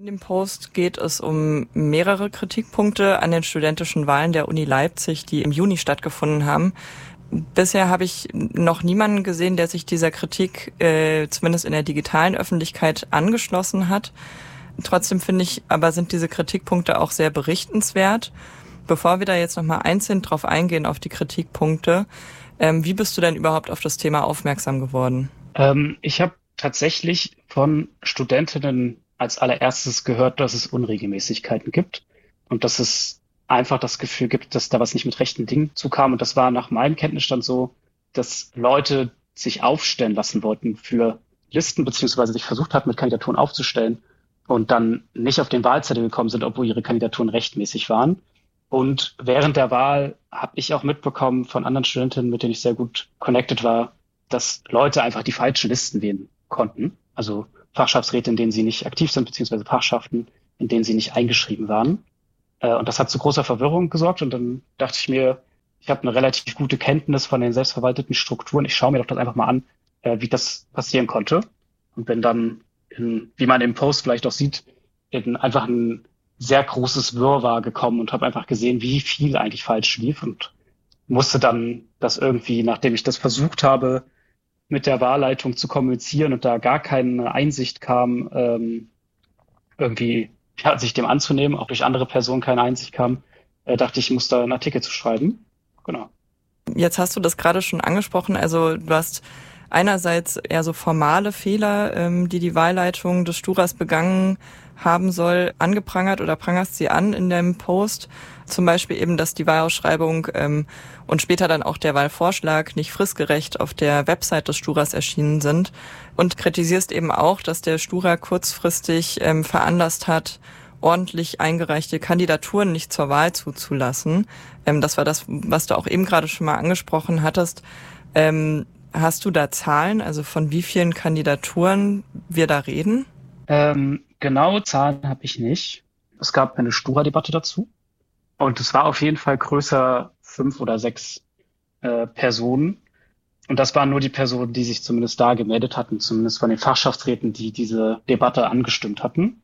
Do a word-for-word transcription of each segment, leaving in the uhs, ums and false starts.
In dem Post geht es um mehrere Kritikpunkte an den studentischen Wahlen der Uni Leipzig, die im Juni stattgefunden haben. Bisher habe ich noch niemanden gesehen, der sich dieser Kritik äh, zumindest in der digitalen Öffentlichkeit angeschlossen hat. Trotzdem finde ich, aber sind diese Kritikpunkte auch sehr berichtenswert. Bevor wir da jetzt nochmal einzeln drauf eingehen, auf die Kritikpunkte, ähm, wie bist du denn überhaupt auf das Thema aufmerksam geworden? Ähm, ich habe tatsächlich von Studentinnen als allererstes gehört, dass es Unregelmäßigkeiten gibt und dass es einfach das Gefühl gibt, dass da was nicht mit rechten Dingen zukam. Und das war nach meinem Kenntnisstand so, dass Leute sich aufstellen lassen wollten für Listen, beziehungsweise sich versucht hatten, mit Kandidaturen aufzustellen und dann nicht auf den Wahlzettel gekommen sind, obwohl ihre Kandidaturen rechtmäßig waren. Und während der Wahl habe ich auch mitbekommen von anderen Studentinnen, mit denen ich sehr gut connected war, dass Leute einfach die falschen Listen wählen konnten. Also Fachschaftsräte, in denen sie nicht aktiv sind, beziehungsweise Fachschaften, in denen sie nicht eingeschrieben waren. Und das hat zu großer Verwirrung gesorgt. Und dann dachte ich mir, ich habe eine relativ gute Kenntnis von den selbstverwalteten Strukturen. Ich schaue mir doch das einfach mal an, wie das passieren konnte. Und bin dann, in, wie man im Post vielleicht auch sieht, in einfach ein sehr großes Wirrwarr gekommen und habe einfach gesehen, wie viel eigentlich falsch lief und musste dann das irgendwie, nachdem ich das versucht habe, mit der Wahlleitung zu kommunizieren und da gar keine Einsicht kam, ähm, irgendwie ja, sich dem anzunehmen, auch durch andere Personen keine Einsicht kam, äh, dachte ich, ich muss da einen Artikel zu schreiben. Genau. Jetzt hast du das gerade schon angesprochen, also du hast einerseits eher so formale Fehler, ähm, die die Wahlleitung des Sturas begangen haben soll, angeprangert oder prangerst sie an in dem Post. Zum Beispiel eben, dass die Wahlausschreibung ähm, und später dann auch der Wahlvorschlag nicht fristgerecht auf der Website des Sturas erschienen sind. Und kritisierst eben auch, dass der Stura kurzfristig ähm, veranlasst hat, ordentlich eingereichte Kandidaturen nicht zur Wahl zuzulassen. Ähm, das war das, was du auch eben gerade schon mal angesprochen hattest. Ähm, hast du da Zahlen, also von wie vielen Kandidaturen wir da reden? Ähm, genaue Zahlen habe ich nicht. Es gab eine Stura-Debatte dazu. Und es war auf jeden Fall größer fünf oder sechs äh, Personen. Und das waren nur die Personen, die sich zumindest da gemeldet hatten, zumindest von den Fachschaftsräten, die diese Debatte angestimmt hatten.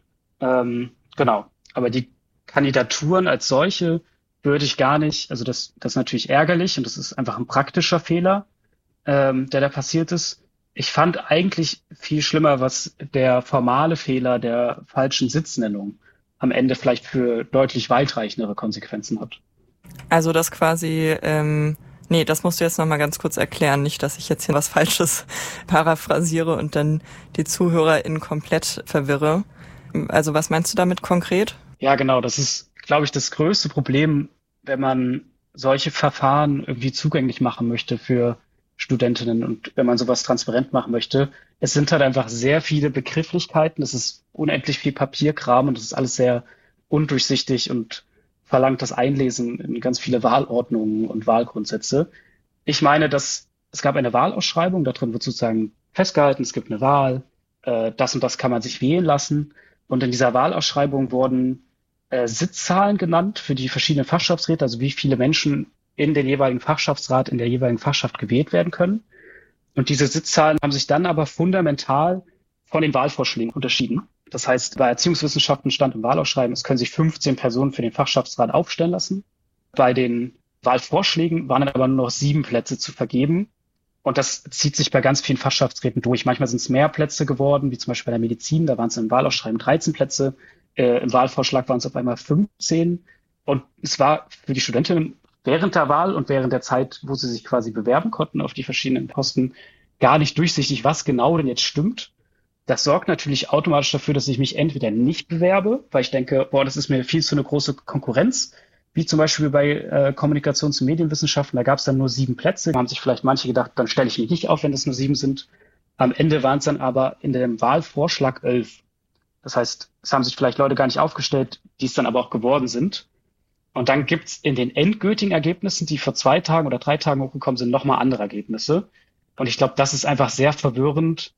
Ähm, genau. Aber die Kandidaturen als solche würde ich gar nicht, also das, das ist natürlich ärgerlich und das ist einfach ein praktischer Fehler, ähm, der da passiert ist. Ich fand eigentlich viel schlimmer, was der formale Fehler der falschen Sitznennung am Ende vielleicht für deutlich weitreichendere Konsequenzen hat. Also das quasi, ähm, nee, das musst du jetzt nochmal ganz kurz erklären, nicht, dass ich jetzt hier was Falsches paraphrasiere und dann die ZuhörerInnen komplett verwirre. Also was meinst du damit konkret? Ja, genau, das ist, glaube ich, das größte Problem, wenn man solche Verfahren irgendwie zugänglich machen möchte für Studentinnen und wenn man sowas transparent machen möchte. Es sind halt einfach sehr viele Begrifflichkeiten, es ist unendlich viel Papierkram und es ist alles sehr undurchsichtig und verlangt das Einlesen in ganz viele Wahlordnungen und Wahlgrundsätze. Ich meine, dass es gab eine Wahlausschreibung, da drin wird sozusagen festgehalten, es gibt eine Wahl, äh, das und das kann man sich wählen lassen. Und in dieser Wahlausschreibung wurden äh, Sitzzahlen genannt für die verschiedenen Fachschaftsräte, also wie viele Menschen in den jeweiligen Fachschaftsrat, in der jeweiligen Fachschaft gewählt werden können. Und diese Sitzzahlen haben sich dann aber fundamental von den Wahlvorschlägen unterschieden. Das heißt, bei Erziehungswissenschaften stand im Wahlausschreiben, es können sich fünfzehn Personen für den Fachschaftsrat aufstellen lassen. Bei den Wahlvorschlägen waren dann aber nur noch sieben Plätze zu vergeben. Und das zieht sich bei ganz vielen Fachschaftsräten durch. Manchmal sind es mehr Plätze geworden, wie zum Beispiel bei der Medizin. Da waren es im Wahlausschreiben dreizehn Plätze. Äh, Im Wahlvorschlag waren es auf einmal fünfzehn. Und es war für die Studentinnen während der Wahl und während der Zeit, wo sie sich quasi bewerben konnten auf die verschiedenen Posten, gar nicht durchsichtig, was genau denn jetzt stimmt. Das sorgt natürlich automatisch dafür, dass ich mich entweder nicht bewerbe, weil ich denke, boah, das ist mir viel zu eine große Konkurrenz, wie zum Beispiel bei äh, Kommunikations- und Medienwissenschaften, da gab es dann nur sieben Plätze. Da haben sich vielleicht manche gedacht, dann stelle ich mich nicht auf, wenn es nur sieben sind. Am Ende waren es dann aber in dem Wahlvorschlag elf. Das heißt, es haben sich vielleicht Leute gar nicht aufgestellt, die es dann aber auch geworden sind. Und dann gibt's in den endgültigen Ergebnissen, die vor zwei Tagen oder drei Tagen hochgekommen sind, nochmal andere Ergebnisse. Und ich glaube, das ist einfach sehr verwirrend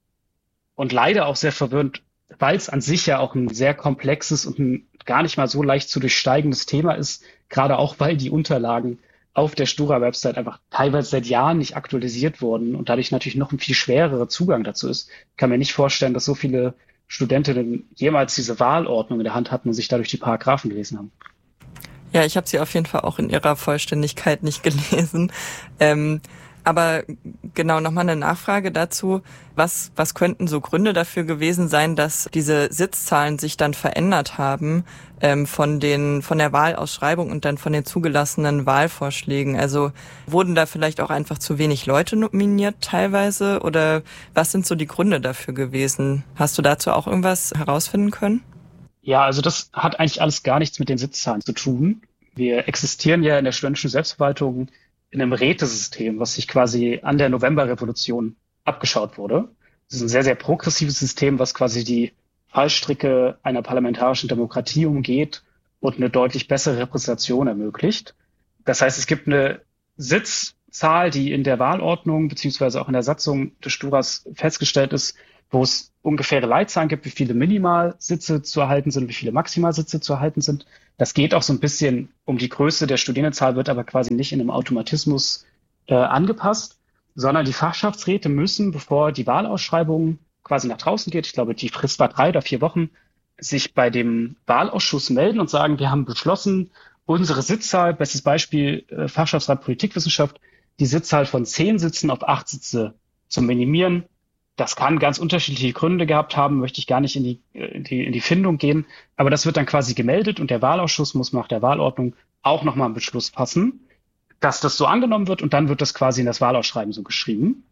und leider auch sehr verwirrend, weil es an sich ja auch ein sehr komplexes und ein gar nicht mal so leicht zu durchsteigendes Thema ist, gerade auch, weil die Unterlagen auf der Stura-Website einfach teilweise seit Jahren nicht aktualisiert wurden und dadurch natürlich noch ein viel schwererer Zugang dazu ist. Ich kann mir nicht vorstellen, dass so viele Studentinnen jemals diese Wahlordnung in der Hand hatten und sich dadurch die Paragraphen gelesen haben. Ja, ich habe sie auf jeden Fall auch in ihrer Vollständigkeit nicht gelesen. Ähm, aber genau, nochmal eine Nachfrage dazu. Was, was könnten so Gründe dafür gewesen sein, dass diese Sitzzahlen sich dann verändert haben ähm, von den, von der Wahlausschreibung und dann von den zugelassenen Wahlvorschlägen? Also wurden da vielleicht auch einfach zu wenig Leute nominiert teilweise? Oder was sind so die Gründe dafür gewesen? Hast du dazu auch irgendwas herausfinden können? Ja, also das hat eigentlich alles gar nichts mit den Sitzzahlen zu tun. Wir existieren ja in der studentischen Selbstverwaltung in einem Rätesystem, was sich quasi an der Novemberrevolution abgeschaut wurde. Das ist ein sehr, sehr progressives System, was quasi die Fallstricke einer parlamentarischen Demokratie umgeht und eine deutlich bessere Repräsentation ermöglicht. Das heißt, es gibt eine Sitzzahl, die in der Wahlordnung beziehungsweise auch in der Satzung des Sturas festgestellt ist, wo es ungefähre Leitzahlen gibt, wie viele Minimalsitze zu erhalten sind, wie viele Maximalsitze zu erhalten sind. Das geht auch so ein bisschen um die Größe der Studierendenzahl, wird aber quasi nicht in einem Automatismus äh, angepasst, sondern die Fachschaftsräte müssen, bevor die Wahlausschreibung quasi nach draußen geht, ich glaube, die Frist war drei oder vier Wochen, sich bei dem Wahlausschuss melden und sagen, wir haben beschlossen, unsere Sitzzahl, bestes Beispiel äh, Fachschaftsrat Politikwissenschaft, die Sitzzahl von zehn Sitzen auf acht Sitze zu minimieren. Das kann ganz unterschiedliche Gründe gehabt haben, möchte ich gar nicht in die, in die, in die Findung gehen. Aber das wird dann quasi gemeldet und der Wahlausschuss muss nach der Wahlordnung auch nochmal einen Beschluss fassen, dass das so angenommen wird und dann wird das quasi in das Wahlausschreiben so geschrieben.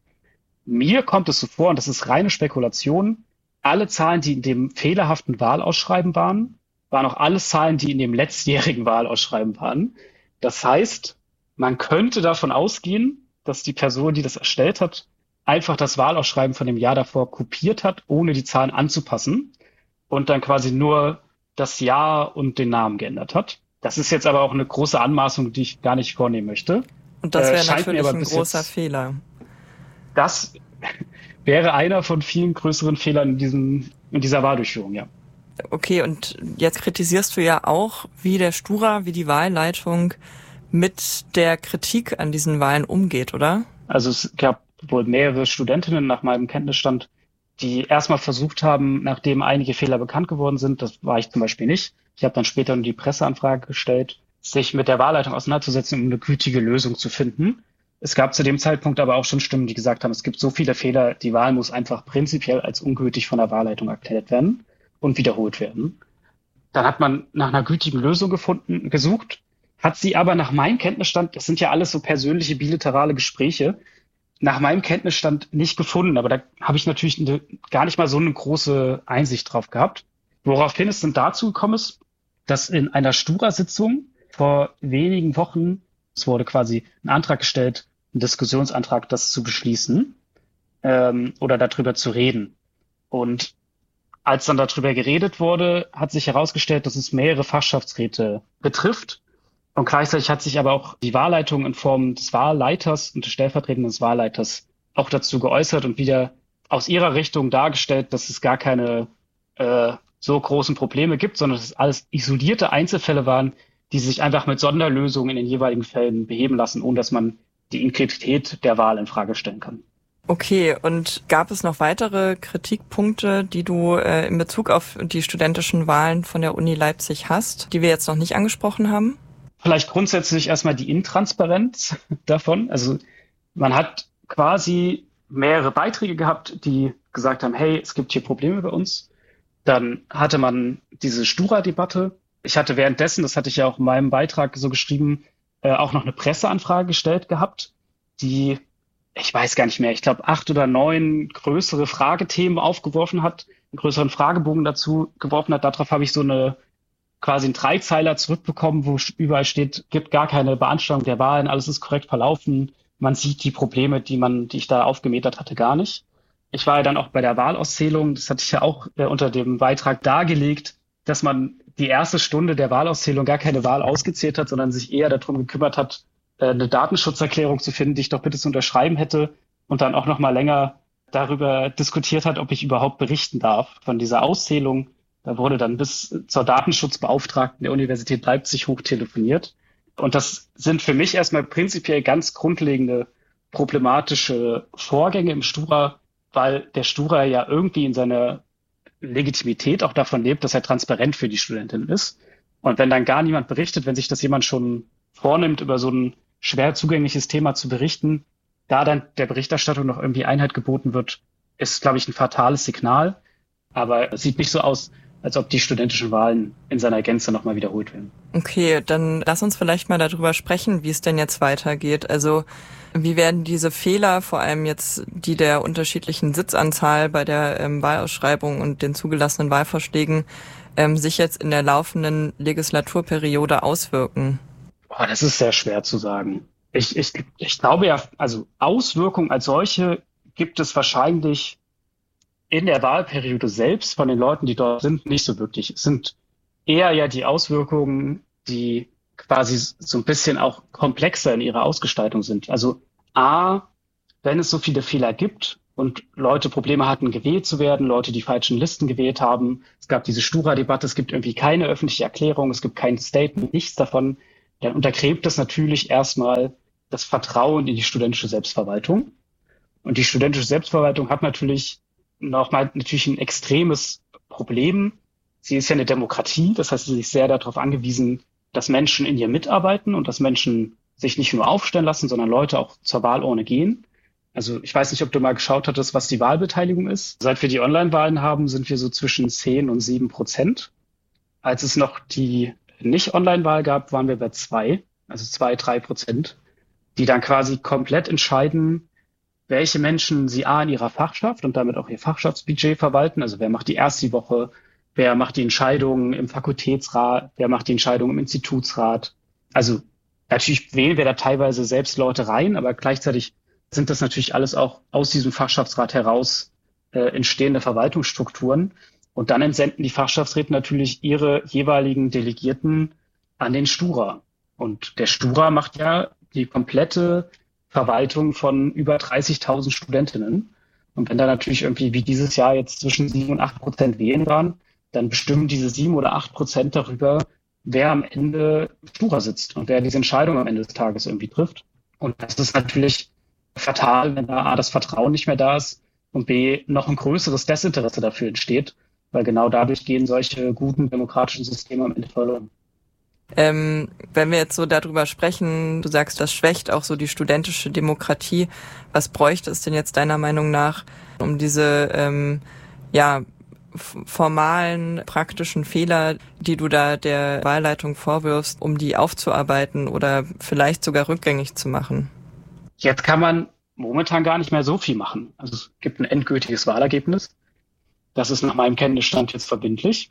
Mir kommt es so vor, und das ist reine Spekulation, alle Zahlen, die in dem fehlerhaften Wahlausschreiben waren, waren auch alles Zahlen, die in dem letztjährigen Wahlausschreiben waren. Das heißt, man könnte davon ausgehen, dass die Person, die das erstellt hat, einfach das Wahlausschreiben von dem Jahr davor kopiert hat, ohne die Zahlen anzupassen und dann quasi nur das Jahr und den Namen geändert hat. Das ist jetzt aber auch eine große Anmaßung, die ich gar nicht vornehmen möchte. Und das wäre äh, natürlich ein jetzt, großer Fehler. Das wäre einer von vielen größeren Fehlern in, diesem, in dieser Wahldurchführung, ja. Okay, und jetzt kritisierst du ja auch, wie der Stura, wie die Wahlleitung mit der Kritik an diesen Wahlen umgeht, oder? Also es gab wohl mehrere Studentinnen nach meinem Kenntnisstand, die erstmal versucht haben, nachdem einige Fehler bekannt geworden sind, das war ich zum Beispiel nicht, ich habe dann später nur die Presseanfrage gestellt, sich mit der Wahlleitung auseinanderzusetzen, um eine gütige Lösung zu finden. Es gab zu dem Zeitpunkt aber auch schon Stimmen, die gesagt haben, es gibt so viele Fehler, die Wahl muss einfach prinzipiell als ungültig von der Wahlleitung erklärt werden und wiederholt werden. Dann hat man nach einer gütigen Lösung gefunden, gesucht, hat sie aber nach meinem Kenntnisstand, das sind ja alles so persönliche bilaterale Gespräche, nach meinem Kenntnisstand nicht gefunden. Aber da habe ich natürlich eine, gar nicht mal so eine große Einsicht drauf gehabt. Woraufhin es dann dazu gekommen ist, dass in einer Stura-Sitzung vor wenigen Wochen, es wurde quasi ein Antrag gestellt, ein Diskussionsantrag, das zu beschließen ähm, oder darüber zu reden. Und als dann darüber geredet wurde, hat sich herausgestellt, dass es mehrere Fachschaftsräte betrifft. Und gleichzeitig hat sich aber auch die Wahlleitung in Form des Wahlleiters und des stellvertretenden Wahlleiters auch dazu geäußert und wieder aus ihrer Richtung dargestellt, dass es gar keine äh, so großen Probleme gibt, sondern dass es alles isolierte Einzelfälle waren, die sich einfach mit Sonderlösungen in den jeweiligen Fällen beheben lassen, ohne dass man die Integrität der Wahl in Frage stellen kann. Okay, und gab es noch weitere Kritikpunkte, die du äh, in Bezug auf die studentischen Wahlen von der Uni Leipzig hast, die wir jetzt noch nicht angesprochen haben? Vielleicht grundsätzlich erstmal die Intransparenz davon. Also man hat quasi mehrere Beiträge gehabt, die gesagt haben, hey, es gibt hier Probleme bei uns. Dann hatte man diese Stura-Debatte. Ich hatte währenddessen, das hatte ich ja auch in meinem Beitrag so geschrieben, äh, auch noch eine Presseanfrage gestellt gehabt, die, ich weiß gar nicht mehr, ich glaube acht oder neun größere Fragethemen aufgeworfen hat, einen größeren Fragebogen dazu geworfen hat. Darauf habe ich so eine quasi einen Dreizeiler zurückbekommen, wo überall steht, gibt gar keine Beanstandung der Wahlen, alles ist korrekt verlaufen. Man sieht die Probleme, die man, die ich da aufgemetert hatte, gar nicht. Ich war ja dann auch bei der Wahlauszählung, das hatte ich ja auch äh, unter dem Beitrag dargelegt, dass man die erste Stunde der Wahlauszählung gar keine Wahl ausgezählt hat, sondern sich eher darum gekümmert hat, äh, eine Datenschutzerklärung zu finden, die ich doch bitte zu unterschreiben hätte und dann auch noch mal länger darüber diskutiert hat, ob ich überhaupt berichten darf von dieser Auszählung. Da wurde dann bis zur Datenschutzbeauftragten der Universität Leipzig hochtelefoniert. Und das sind für mich erstmal prinzipiell ganz grundlegende problematische Vorgänge im Stura, weil der Stura ja irgendwie in seiner Legitimität auch davon lebt, dass er transparent für die Studentin ist. Und wenn dann gar niemand berichtet, wenn sich das jemand schon vornimmt, über so ein schwer zugängliches Thema zu berichten, da dann der Berichterstattung noch irgendwie Einheit geboten wird, ist, glaube ich, ein fatales Signal. Aber es sieht nicht so aus, als ob die studentischen Wahlen in seiner Gänze nochmal wiederholt werden. Okay, dann lass uns vielleicht mal darüber sprechen, wie es denn jetzt weitergeht. Also wie werden diese Fehler, vor allem jetzt die der unterschiedlichen Sitzanzahl bei der ähm, Wahlausschreibung und den zugelassenen Wahlvorschlägen, ähm, sich jetzt in der laufenden Legislaturperiode auswirken? Boah, das ist sehr schwer zu sagen. Ich, ich, ich glaube ja, also Auswirkungen als solche gibt es wahrscheinlich in der Wahlperiode selbst von den Leuten, die dort sind, nicht so wirklich. Es sind eher ja die Auswirkungen, die quasi so ein bisschen auch komplexer in ihrer Ausgestaltung sind. Also A, wenn es so viele Fehler gibt und Leute Probleme hatten, gewählt zu werden, Leute die falschen Listen gewählt haben, es gab diese Stura-Debatte, es gibt irgendwie keine öffentliche Erklärung, es gibt kein Statement, nichts davon, dann untergräbt das natürlich erstmal das Vertrauen in die studentische Selbstverwaltung. Und die studentische Selbstverwaltung hat natürlich nochmal natürlich ein extremes Problem. Sie ist ja eine Demokratie, das heißt, sie ist sehr darauf angewiesen, dass Menschen in ihr mitarbeiten und dass Menschen sich nicht nur aufstellen lassen, sondern Leute auch zur Wahlurne gehen. Also ich weiß nicht, ob du mal geschaut hattest, was die Wahlbeteiligung ist. Seit wir die Online-Wahlen haben, sind wir so zwischen zehn und sieben Prozent. Als es noch die Nicht-Online-Wahl gab, waren wir bei zwei, also zwei, drei Prozent, die dann quasi komplett entscheiden, welche Menschen sie A in ihrer Fachschaft und damit auch ihr Fachschaftsbudget verwalten. Also wer macht die Ersti-Woche, wer macht die Entscheidungen im Fakultätsrat, wer macht die Entscheidungen im Institutsrat. Also natürlich wählen wir da teilweise selbst Leute rein, aber gleichzeitig sind das natürlich alles auch aus diesem Fachschaftsrat heraus äh, entstehende Verwaltungsstrukturen. Und dann entsenden die Fachschaftsräte natürlich ihre jeweiligen Delegierten an den Stura. Und der Stura macht ja die komplette Verwaltung von über dreißigtausend Studentinnen. Und wenn da natürlich irgendwie wie dieses Jahr jetzt zwischen sieben und acht Prozent wählen waren, dann bestimmen diese sieben oder acht Prozent darüber, wer am Ende Stura sitzt und wer diese Entscheidung am Ende des Tages irgendwie trifft. Und das ist natürlich fatal, wenn da A, das Vertrauen nicht mehr da ist und B, noch ein größeres Desinteresse dafür entsteht, weil genau dadurch gehen solche guten demokratischen Systeme am Ende verloren. Ähm, wenn wir jetzt so darüber sprechen, du sagst, das schwächt auch so die studentische Demokratie. Was bräuchte es denn jetzt deiner Meinung nach, um diese ähm, ja formalen, praktischen Fehler, die du da der Wahlleitung vorwirfst, um die aufzuarbeiten oder vielleicht sogar rückgängig zu machen? Jetzt kann man momentan gar nicht mehr so viel machen. Also es gibt ein endgültiges Wahlergebnis. Das ist nach meinem Kenntnisstand jetzt verbindlich.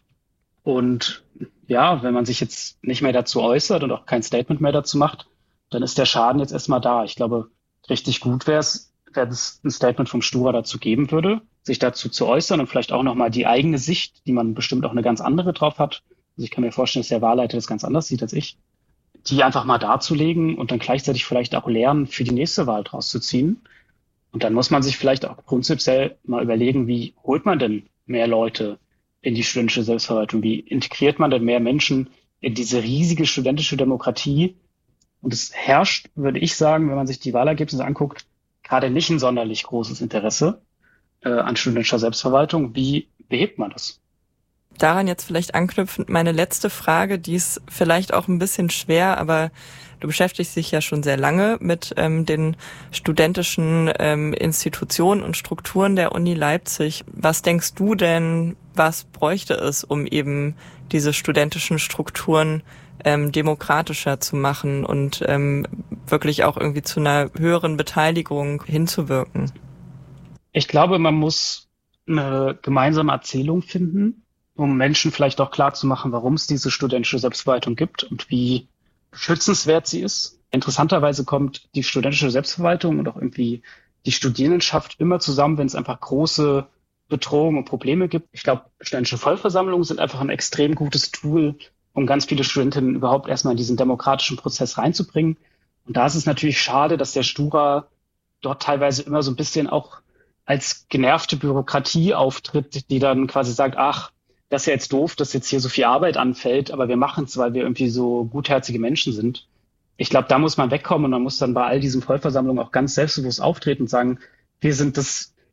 Und ja, wenn man sich jetzt nicht mehr dazu äußert und auch kein Statement mehr dazu macht, dann ist der Schaden jetzt erstmal da. Ich glaube, richtig gut wäre es, wenn es ein Statement vom Stura dazu geben würde, sich dazu zu äußern und vielleicht auch nochmal die eigene Sicht, die man bestimmt auch eine ganz andere drauf hat. Also ich kann mir vorstellen, dass der Wahlleiter das ganz anders sieht als ich, die einfach mal darzulegen und dann gleichzeitig vielleicht auch lernen, für die nächste Wahl draus zu ziehen. Und dann muss man sich vielleicht auch prinzipiell mal überlegen, wie holt man denn mehr Leute in die studentische Selbstverwaltung? Wie integriert man denn mehr Menschen in diese riesige studentische Demokratie? Und es herrscht, würde ich sagen, wenn man sich die Wahlergebnisse anguckt, gerade nicht ein sonderlich großes Interesse äh, an studentischer Selbstverwaltung. Wie behebt man das? Daran jetzt vielleicht anknüpfend meine letzte Frage, die ist vielleicht auch ein bisschen schwer, aber du beschäftigst dich ja schon sehr lange mit ähm, den studentischen ähm, Institutionen und Strukturen der Uni Leipzig. Was denkst du denn, was bräuchte es, um eben diese studentischen Strukturen ähm, demokratischer zu machen und ähm, wirklich auch irgendwie zu einer höheren Beteiligung hinzuwirken? Ich glaube, man muss eine gemeinsame Erzählung finden, um Menschen vielleicht auch klar zu machen, warum es diese studentische Selbstverwaltung gibt und wie schützenswert sie ist. Interessanterweise kommt die studentische Selbstverwaltung und auch irgendwie die Studierendenschaft immer zusammen, wenn es einfach große Bedrohungen und Probleme gibt. Ich glaube, studentische Vollversammlungen sind einfach ein extrem gutes Tool, um ganz viele Studentinnen überhaupt erstmal in diesen demokratischen Prozess reinzubringen. Und da ist es natürlich schade, dass der Stura dort teilweise immer so ein bisschen auch als genervte Bürokratie auftritt, die dann quasi sagt, ach, das ist ja jetzt doof, dass jetzt hier so viel Arbeit anfällt, aber wir machen es, weil wir irgendwie so gutherzige Menschen sind. Ich glaube, da muss man wegkommen und man muss dann bei all diesen Vollversammlungen auch ganz selbstbewusst auftreten und sagen, wir sind das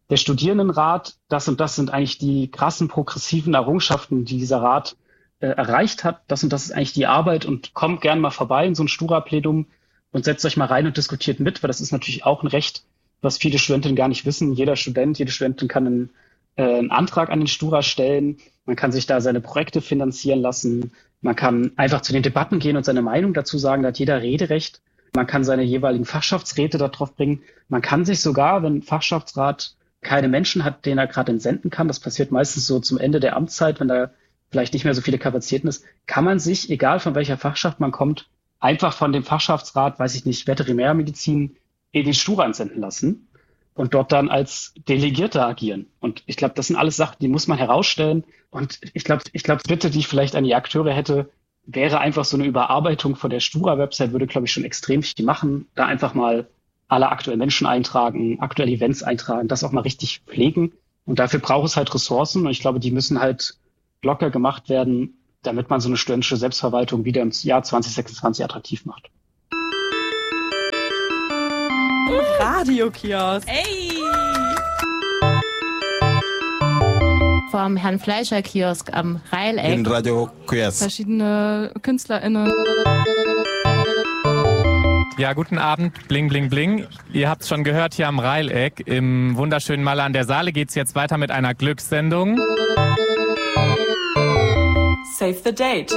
der Studierendenrat, das und das sind eigentlich die krassen progressiven Errungenschaften, die dieser Rat äh, erreicht hat. Das und das ist eigentlich die Arbeit und kommt gern mal vorbei in so ein Stura-Plenum und setzt euch mal rein und diskutiert mit, weil das ist natürlich auch ein Recht, was viele Studentinnen gar nicht wissen. Jeder Student, jede Studentin kann einen, äh, einen Antrag an den Stura stellen. Man kann sich da seine Projekte finanzieren lassen. Man kann einfach zu den Debatten gehen und seine Meinung dazu sagen. Da hat jeder Rederecht. Man kann seine jeweiligen Fachschaftsräte darauf bringen. Man kann sich sogar, wenn ein Fachschaftsrat keine Menschen hat, den er gerade entsenden kann, das passiert meistens so zum Ende der Amtszeit, wenn da vielleicht nicht mehr so viele Kapazitäten ist, kann man sich, egal von welcher Fachschaft man kommt, einfach von dem Fachschaftsrat, weiß ich nicht, Veterinärmedizin in den Stura entsenden lassen und dort dann als Delegierter agieren. Und ich glaube, das sind alles Sachen, die muss man herausstellen. Und ich glaube, ich glaube, Bitte, die ich vielleicht an die Akteure hätte, wäre einfach so eine Überarbeitung von der Stura-Website, würde, glaube ich, schon extrem viel machen. Da einfach mal alle aktuellen Menschen eintragen, aktuelle Events eintragen, das auch mal richtig pflegen. Und dafür braucht es halt Ressourcen. Und ich glaube, die müssen halt locker gemacht werden, damit man so eine studentische Selbstverwaltung wieder im Jahr zwanzig sechsundzwanzig attraktiv macht. Radiokiosk. Ey! Vom Herrn Fleischer Kiosk am Rheileck. In Radiokiosk. Verschiedene KünstlerInnen. Ja, guten Abend, bling, bling, bling. Ihr habt es schon gehört, hier am Rheileck, im wunderschönen Malle an der Saale geht's jetzt weiter mit einer Glückssendung. Save the Date.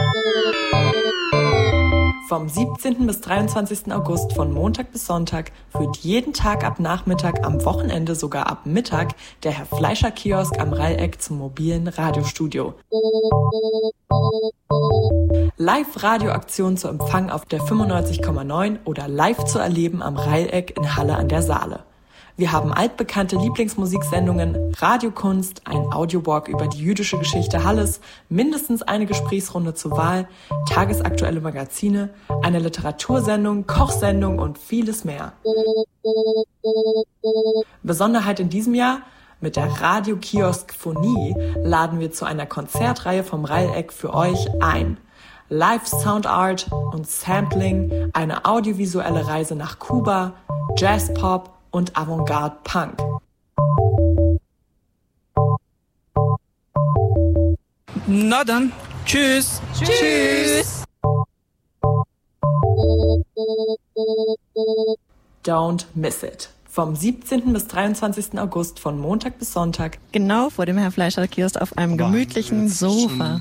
Vom siebzehnten bis dreiundzwanzigsten August von Montag bis Sonntag führt jeden Tag ab Nachmittag, am Wochenende sogar ab Mittag der Herr Fleischer Kiosk am Rheileck zum mobilen Radiostudio. Live-Radioaktion zu empfangen auf der fünfundneunzig Komma neun oder live zu erleben am Rheileck in Halle an der Saale. Wir haben altbekannte Lieblingsmusiksendungen, Radiokunst, ein Audiowalk über die jüdische Geschichte Halles, mindestens eine Gesprächsrunde zur Wahl, tagesaktuelle Magazine, eine Literatursendung, Kochsendung und vieles mehr. Besonderheit in diesem Jahr: Mit der Radio-Kiosk-Phonie laden wir zu einer Konzertreihe vom Rheileck für euch ein. Live Sound Art und Sampling, eine audiovisuelle Reise nach Kuba, Jazz-Pop und Avantgarde Punk. Na dann, tschüss. Tschüss. Tschüss. Don't miss it. Vom siebzehnten bis dreiundzwanzigsten August von Montag bis Sonntag. Genau vor dem Herr Fleischer Kiosk auf einem gemütlichen Sofa.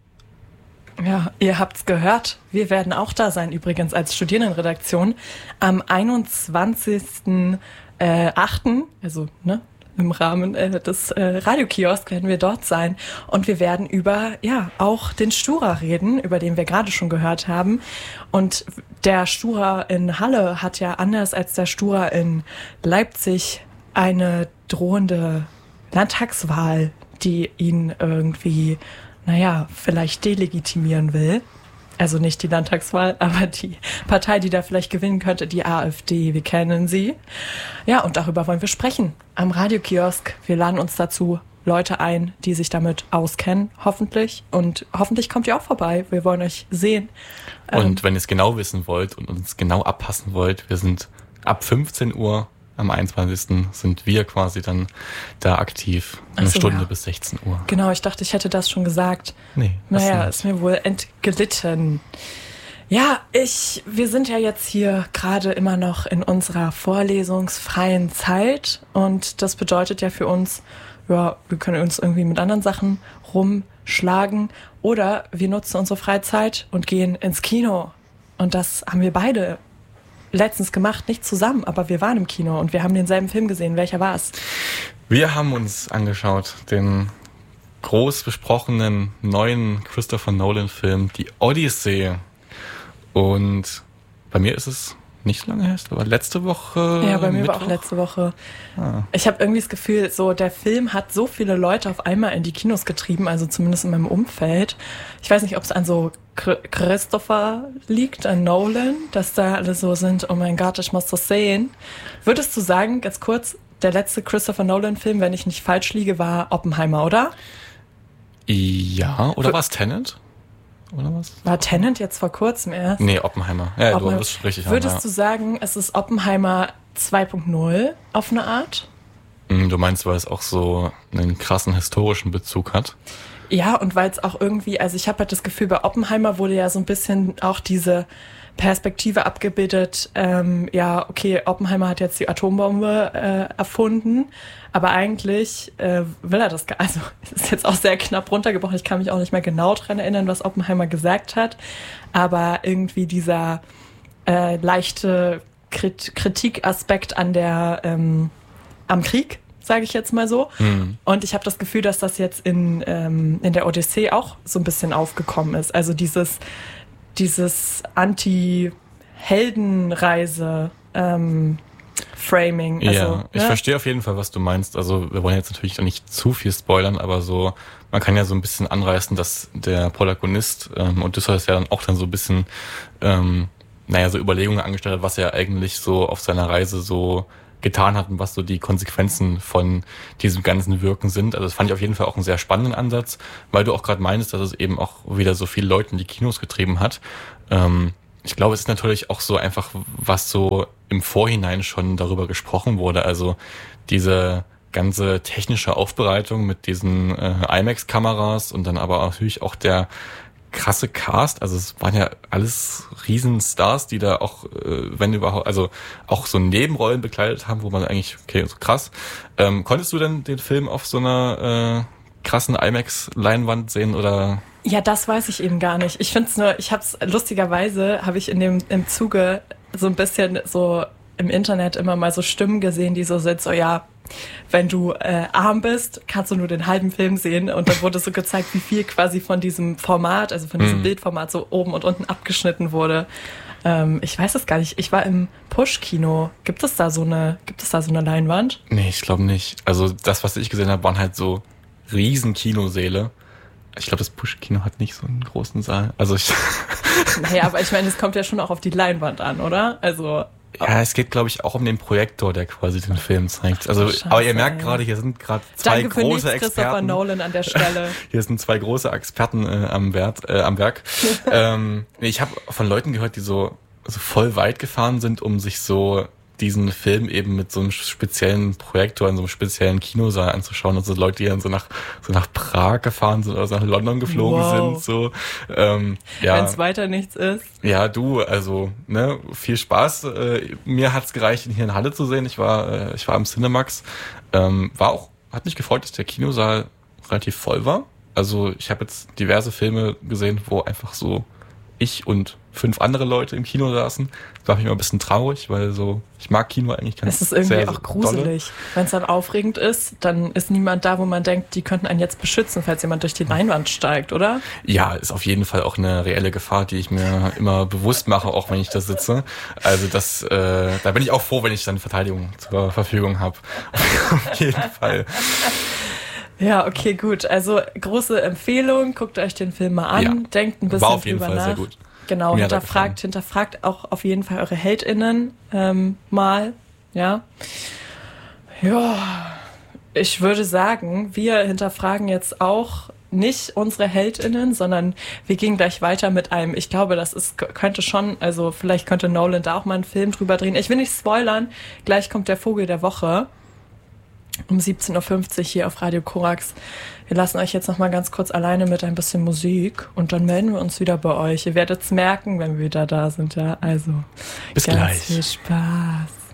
Ja, ihr habt's gehört. Wir werden auch da sein, übrigens als Studierendenredaktion. Am einundzwanzigsten achten, also ne, im Rahmen äh, des äh, Radiokiosk werden wir dort sein. Und wir werden über, ja, auch den Stura reden, über den wir gerade schon gehört haben. Und der Stura in Halle hat ja anders als der Stura in Leipzig eine drohende Landtagswahl, die ihn irgendwie, naja, vielleicht delegitimieren will. Also nicht die Landtagswahl, aber die Partei, die da vielleicht gewinnen könnte, die AfD. Wir kennen sie. Ja, und darüber wollen wir sprechen am Radiokiosk. Wir laden uns dazu Leute ein, die sich damit auskennen, hoffentlich. Und hoffentlich kommt ihr auch vorbei. Wir wollen euch sehen. Und ähm, wenn ihr es genau wissen wollt und uns genau abpassen wollt, wir sind ab fünfzehn Uhr am einundzwanzigsten sind wir quasi dann da aktiv. Eine so, Stunde ja. bis sechzehn Uhr. Genau, ich dachte, ich hätte das schon gesagt. Nee. Naja, ist mir wohl entglitten. Ja, ich, wir sind ja jetzt hier gerade immer noch in unserer vorlesungsfreien Zeit. Und das bedeutet ja für uns, ja, wir können uns irgendwie mit anderen Sachen rumschlagen. Oder wir nutzen unsere Freizeit und gehen ins Kino. Und das haben wir beide letztens gemacht, nicht zusammen, aber wir waren im Kino und wir haben denselben Film gesehen. Welcher war es? Wir haben uns angeschaut den groß besprochenen neuen Christopher Nolan-Film, die Odyssee. Und bei mir ist es nicht so lange her, aber letzte Woche. Ja, bei mir Mittwoch. war auch letzte Woche. Ah. Ich habe irgendwie das Gefühl, so der Film hat so viele Leute auf einmal in die Kinos getrieben, also zumindest in meinem Umfeld. Ich weiß nicht, ob es an so Christopher liegt, an Nolan, dass da alle so sind, oh mein Gott, ich muss das sehen. Würdest du sagen, ganz kurz, der letzte Christopher Nolan-Film, wenn ich nicht falsch liege, war Oppenheimer, oder? Ja, oder war es Tenet? Oder was? War Tenet jetzt vor kurzem erst? Nee, Oppenheimer. Ja, Oppenheimer. du bist richtig. Würdest haben, ja. du sagen, es ist Oppenheimer zwei Punkt null auf eine Art? Du meinst, weil es auch so einen krassen historischen Bezug hat? Ja, und weil es auch irgendwie, also ich habe halt das Gefühl, bei Oppenheimer wurde ja so ein bisschen auch diese Perspektive abgebildet, ähm, ja, okay, Oppenheimer hat jetzt die Atombombe äh, erfunden, aber eigentlich äh, will er das gar, also es ist jetzt auch sehr knapp runtergebrochen, ich kann mich auch nicht mehr genau dran erinnern, was Oppenheimer gesagt hat, aber irgendwie dieser äh, leichte Krit- Kritikaspekt an der, ähm, am Krieg, sage ich jetzt mal so. Mhm. Und ich habe das Gefühl, dass das jetzt in, ähm, in der Odyssee auch so ein bisschen aufgekommen ist. Also dieses, dieses Anti-Heldenreise ähm, Framing. Also, ja, ich ne? verstehe auf jeden Fall, was du meinst. Also wir wollen jetzt natürlich auch nicht zu viel spoilern, aber so, man kann ja so ein bisschen anreißen, dass der Protagonist ähm, Odysseus ja dann auch dann so ein bisschen, ähm, naja, so Überlegungen angestellt hat, was er eigentlich so auf seiner Reise so getan hat und was so die Konsequenzen von diesem ganzen Wirken sind. Also das fand ich auf jeden Fall auch einen sehr spannenden Ansatz, weil du auch gerade meinst, dass es eben auch wieder so viele Leute in die Kinos getrieben hat. Ähm, ich glaube, es ist natürlich auch so einfach, was so im Vorhinein schon darüber gesprochen wurde. Also diese ganze technische Aufbereitung mit diesen äh, IMAX-Kameras und dann aber natürlich auch der krasse Cast, also es waren ja alles Riesenstars, die da auch, äh, wenn überhaupt, also auch so Nebenrollen bekleidet haben, wo man eigentlich, okay, so krass. Ähm, konntest du denn den Film auf so einer äh, krassen IMAX-Leinwand sehen oder? Ja, das weiß ich eben gar nicht. Ich finde es nur, ich habe es lustigerweise, habe ich in dem im Zuge so ein bisschen so im Internet immer mal so Stimmen gesehen, die so sind, so ja, wenn du äh, arm bist, kannst du nur den halben Film sehen. Und dann wurde so gezeigt, wie viel quasi von diesem Format, also von diesem mhm. Bildformat so oben und unten abgeschnitten wurde. Ähm, ich weiß es gar nicht. Ich war im Push-Kino. Gibt es da so eine, gibt es da so eine Leinwand? Nee, ich glaube nicht. Also das, was ich gesehen habe, waren halt so riesen Kinosäle. Ich glaube, das Push-Kino hat nicht so einen großen Saal. Also ich naja, aber ich meine, es kommt ja schon auch auf die Leinwand an, oder? Also ja, es geht, glaube ich, auch um den Projektor, der quasi den Film zeigt. Also, Scheiße, aber ihr merkt gerade, hier sind gerade zwei Danke große für nichts, Experten. Christopher Nolan an der Stelle. Hier sind zwei große Experten äh, am, Wert, äh, am Werk. ähm, ich habe von Leuten gehört, die so, so voll weit gefahren sind, um sich so diesen Film eben mit so einem speziellen Projektor in so einem speziellen Kinosaal anzuschauen. Also Leute, die dann so nach so nach Prag gefahren sind oder so nach London geflogen wow. sind. So, ähm, ja. Wenn es weiter nichts ist. Ja, du, also ne, viel Spaß. Äh, mir hat's gereicht, ihn hier in Halle zu sehen. Ich war, äh, ich war im Cinemax. Ähm, war auch, hat mich gefreut, dass der Kinosaal relativ voll war. Also ich habe jetzt diverse Filme gesehen, wo einfach so ich und fünf andere Leute im Kino saßen. Das war mich immer ein bisschen traurig, weil so, ich mag Kino eigentlich ganz Es ist irgendwie sehr, auch gruselig. Wenn es dann aufregend ist, dann ist niemand da, wo man denkt, die könnten einen jetzt beschützen, falls jemand durch die Leinwand steigt, oder? Ja, ist auf jeden Fall auch eine reelle Gefahr, die ich mir immer bewusst mache, auch wenn ich da sitze. Also das, äh, da bin ich auch froh, wenn ich dann Verteidigung zur Verfügung habe. Auf jeden Fall. Ja, okay, gut. Also große Empfehlung, guckt euch den Film mal an, ja. denkt ein bisschen War auf jeden drüber Fall nach. Sehr gut. Genau, Mir hinterfragt, hinterfragt auch auf jeden Fall eure HeldInnen ähm, mal, ja. Ja, ich würde sagen, wir hinterfragen jetzt auch nicht unsere HeldInnen, sondern wir gehen gleich weiter mit einem, ich glaube, das ist könnte schon, also vielleicht könnte Nolan da auch mal einen Film drüber drehen. Ich will nicht spoilern, gleich kommt der Vogel der Woche um siebzehn Uhr fünfzig hier auf Radio Korax. Wir lassen euch jetzt noch mal ganz kurz alleine mit ein bisschen Musik und dann melden wir uns wieder bei euch. Ihr werdet es merken, wenn wir wieder da sind. Ja, also bis ganz gleich. Viel Spaß.